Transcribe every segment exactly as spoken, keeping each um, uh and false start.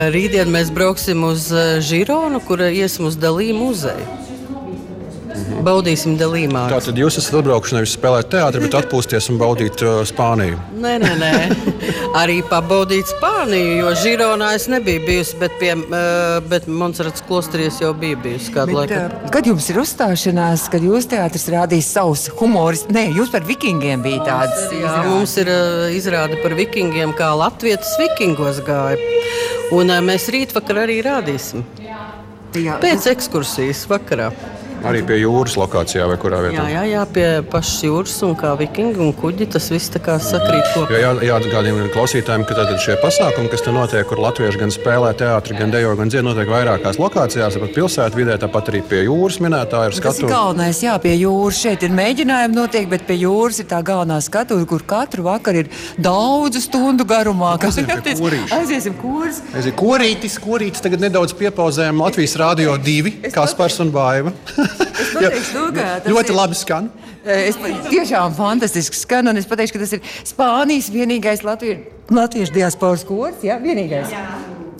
Rītdien mēs brauksim uz Žironu, kur iesim uz Dalī muzeju. Mhm. Baudīsim Dalī mākslu. Tātad jūs esat atbraukuši nevis spēlēt teātri, bet atpūsties un baudīt uh, Spāniju. Nē, nē, nē. Arī pabaudīt Spāniju, jo Žironā es nebiju bijusi, bet, pie, uh, bet Monserratas klosterī es jau biju bijusi kādu bet, laiku. Uh, kad jums ir uzstāšanās, kad jūs teātris rādīs savus humoris, nē, jūs par vikingiem bija tādas. Jā, mums ir uh, izrāde par vikingiem, kā latvietis vikingos gāja. Un uh, mēs rītvakar arī rādīsim. Jā. Pēc ekskursijas vakarā. Arī pie jūras lokācijā vai kurā vietā? Jā, jā, jā, pie pašas jūras un kā vikingi un kuģi, tas viss tā kā sakrīt kopā. Jā, jāatgādina klausītājiem, ka tātad šie pasākumi, kas te notiek, kur latvieši gan spēlē teātri, gan dejo, gan dzied, notiek vairākās lokācijās, pat pilsētvidē, tāpat arī pie jūras minētā ir skatuve. Tas ir galvenais, jā, pie jūras. Šeit ir mēģinājumi notiek, bet pie jūras ir tā galvenā skatuve, kur katru vakaru ir daudzu stundu garumā. Aiziesim kūris. Aiziet korītis, korītis, tagad nedaudz piepauzējam Latvijas Rādio divi, Kaspars un Baiva. Jā, ļoti labi skan. Es tiešām fantastiski skan, un es pateikšu, ka tas ir Spānijas vienīgais latviešu, latviešu diasporas kors, jā, vienīgais. Jā.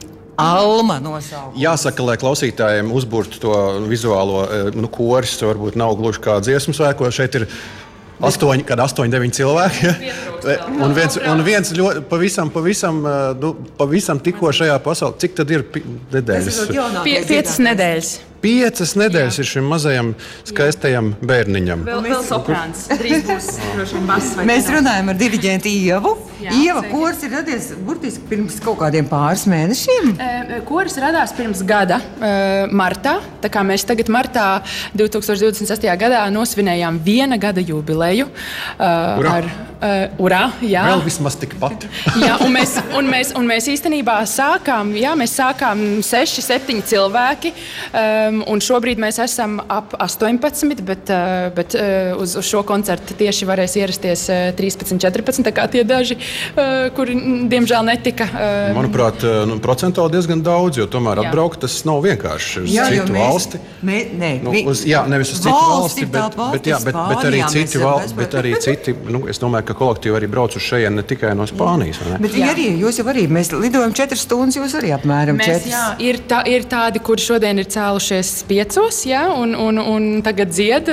Alma nosaukt. Jāsaka, lai klausītājiem uzburtu to vizuālo, nu, koris, varbūt nav gluži kā dziesmu svēko, šeit ir Astoņi, kad astoņi, deviņi cilvēki. Ja? Un viens, un viens ļoti, pavisam, pavisam, nu, pavisam tikko šajā pasaulē. Cik tad ir nedēļas? Pie, piecas nedēļas. Piecas nedēļas jā. Ir šim mazajam, skaistajam bērniņam. Vēl, vēl soprāns. Drīz būs bass. Mēs runājam ar diriģentu Ievu. Jā, Ieva, kors ir radies burtiski pirms kaut kādiem pāris mēnešiem. E, koris radās pirms gada, e, martā. Tā kā mēs tagad martā divtūkstoš divdesmit sestajā gadā nosvinējām viena gada jubileju. E, urā! Ar, e, urā, jā. Vēl vismaz tikpat. Jā, un mēs, un, mēs, un mēs īstenībā sākām, jā, mēs sākām seši, septiņi cilvēki. Um, un šobrīd mēs esam ap astoņpadsmit, bet, uh, bet uh, uz, uz šo koncertu tieši varēs ierasties uh, trīspadsmit, četrpadsmit, tā kā tie daži, uh, kuri diemžēl netika. Uh, Manuprāt, nu, procentuāli diezgan daudz, jo tomēr jā. Atbraukt tas nav vienkārši uz jā, citu mēs, valsti. Mē, ne, nu, uz, jā, nevis uz citu valsti, bet, bet, jā, bet, bet arī citi valsti, bet arī citi, nu, es domāju, ka kolektīvi arī brauc uz šejien ne tikai no Spānijas. Bet jā. Arī, jūs jau arī, mēs lidojam četras stundas, jūs arī apmēram mēs, četras. Jā, ir, tā, ir tādi, kuri šodien ir cēlušies piecos, ja, un, un, un tagad dzied,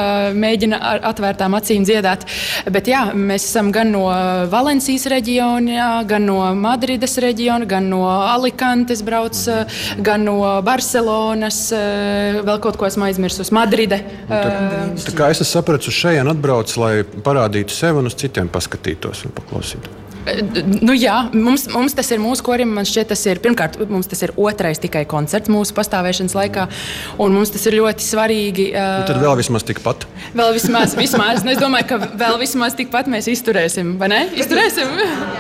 mēģina ar atvērtām acīm dziedāt. Bet jā, mēs esam gan no Valencijas reģiona, gan no Madrides reģiona, gan no Alicantes brauc, gan no Barcelonas, vēl kaut ko esmu aizmirsus, Madride. Tā, tā kā es sapratu, uz šejien atbrauc, lai parādītu sevi un uz citiem paskatītos un paklausītu. Nu jā, mums, mums tas ir mūsu korim, man šķiet tas ir, pirmkārt, mums tas ir otrais tikai koncerts mūsu pastāvēšanas laikā, un mums tas ir ļoti svarīgi. Uh, tad vēl vismaz tikpat. Vēl vismaz, vismaz, nu es domāju, ka vēl vismaz tikpat mēs izturēsim, vai ne? Izturēsim?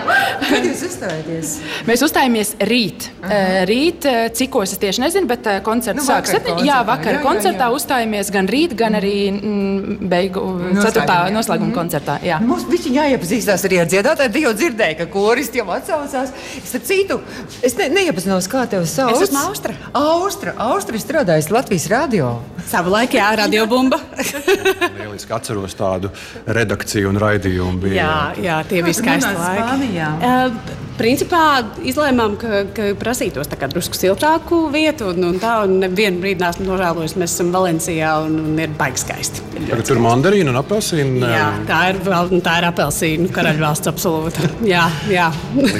Kad jūs uzstājaties? Mēs uzstājamies rīt. Uh, rīt, cikos es tieši nezinu, bet koncerts nu, sāk septiņi. Jā, vakar jā, koncertā jā, jā. Uzstājamies gan rīt, gan arī mm, beigu, ceturtā noslēguma mm-hmm. koncertā. Jā. Mums bišķi jāiepazīstās arī ar dziedātāju, jau dzirdēju, ka koristi jau atsaucās. Es citu, es ne, neiepazinos, kā tev sauc. Es esmu Austra. Austra, Austra strādājas Latvijas radio. Savu laiku, jā, Radio Bumba. Lieliski atceros tādu redakciju un raidījumu. Bija, jā, jā, tie bija skaisti laiki. Uh, principā izlēmām, ka, ka prasītos tā kā drusku siltāku vietu, un, un tā, un nevienu brīdi neesmu nožēlojis. Mēs esam Valencijā, un, un ir baigi skaisti. Ir tur mandarīna un apelsīna. Jā, tā ir, tā ir apelsīna, karaļvalsts absolūta. Jā, jā.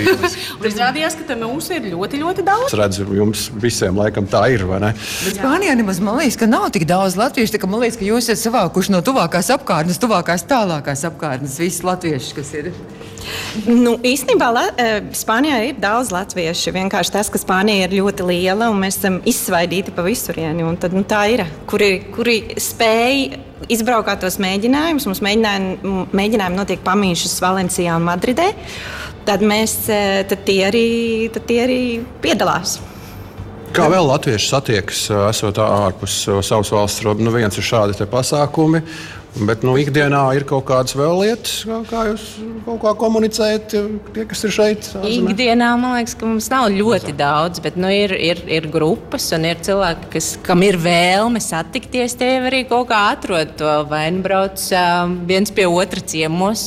Un izrādījās, ka te mūsu ir ļoti, ļoti daudz. Es redzu, jums visiem laikam tā ir, vai ne? Bet Spānijā nemaz man liekas, ka nav tik daudz latviešu, tā ka man liekas, ka jūs esat savākuši no tuvākās apkārtnes, tuvākās tālākās apkārtnes, visi latviešus, kas ir. Nu, īstenībā Spānijā ir daudz latviešu. Vienkārši tas, ka Spānija ir ļoti liela un mēs esam izsvaidīti pa visurieni. Un tad, nu, tā ir, kuri, kuri spēj izbraukāt tos mēģinājumus. Mums mēģinājumi, mēģinājumi notiek pamīšus Valencijā un Madridē. Tad, mēs, tad, tie arī, tad tie arī piedalās. Kā vēl latvieši satiekas, esot ārpus savas valsts robežas? Nu, viens ir šādi te pasākumi. Bet nu, ikdienā ir kaut kādas vēl lietas, kā jūs kaut kā komunicējat, tie, kas ir šeit? Ārzemē? Ikdienā, man liekas, ka mums nav ļoti daudz, bet nu, ir, ir, ir grupas un ir cilvēki, kas, kam ir vēlme satikties, tie arī kaut kā atrod to vai nu brauc uh, viens pie otra ciemos.